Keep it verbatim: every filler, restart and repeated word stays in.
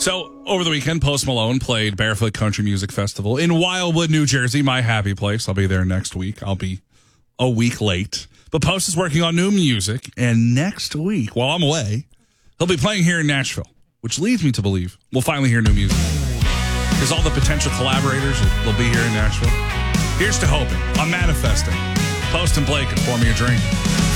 So, over the weekend, Post Malone played Barefoot Country Music Festival in Wildwood, New Jersey, my happy place. I'll be there next week. I'll be a week late. But Post is working on new music, and next week, while I'm away, he'll be playing here in Nashville, which leads me to believe we'll finally hear new music. Because all the potential collaborators will, will be here in Nashville. Here's to hoping. I'm manifesting. Post and Blake at Pour Me a Drink.